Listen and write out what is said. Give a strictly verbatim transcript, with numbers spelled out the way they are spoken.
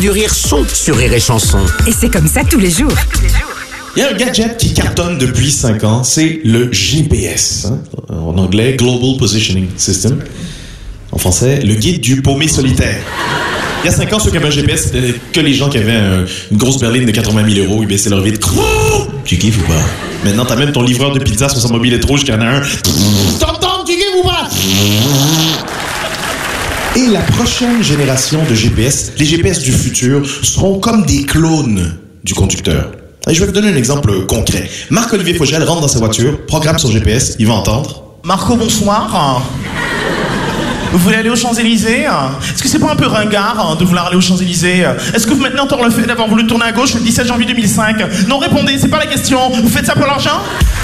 Du rire son sur Rire et Chanson. Et c'est comme ça tous les jours. Il y a un gadget qui cartonne depuis cinq ans, c'est le G P S. Hein? En anglais, Global Positioning System. En français, le guide du paumé solitaire. Il y a cinq ans, ceux qui avaient un G P S, c'était que les gens qui avaient un, une grosse berline de quatre-vingt mille euros. Ils baissaient leur vide. Tu kiffes ou pas? Maintenant, t'as même ton livreur de pizza sur sa mobilette rouge qui en a un. T'entends, tu kiffes ou pas? Et la prochaine génération de G P S, les G P S du futur, seront comme des clones du conducteur. Et je vais vous donner un exemple concret. Marc-Olivier Fogel rentre dans sa voiture, programme son G P S, il va entendre. Marco, bonsoir. Vous voulez aller aux Champs-Élysées? Est-ce que c'est pas un peu ringard de vouloir aller aux Champs-Élysées? Est-ce que vous maintenez encore le fait d'avoir voulu tourner à gauche le dix-sept janvier deux mille cinq? Non, répondez, c'est pas la question. Vous faites ça pour l'argent?